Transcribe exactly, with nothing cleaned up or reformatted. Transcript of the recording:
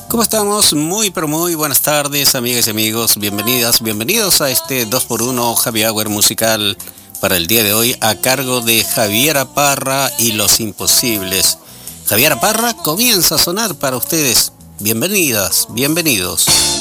¿Cómo estamos? Muy pero muy buenas tardes, amigas y amigos. Bienvenidas, bienvenidos a este dos por uno Happy Hour musical para el día de hoy a cargo de Javiera Parra y Los Imposibles. Javiera Parra comienza a sonar para ustedes. Bienvenidas, bienvenidos.